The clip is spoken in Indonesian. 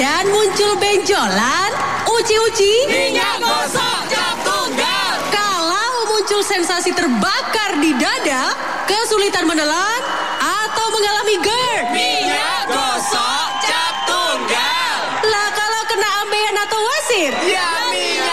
badan muncul benjolan, uci-uci, minyak gosok cap tunggal. kalau muncul sensasi terbakar di dada, kesulitan menelan, atau mengalami GERD, Minyak gosok cap tunggal. lah kalau kena ambeien atau wasir, Ya minyak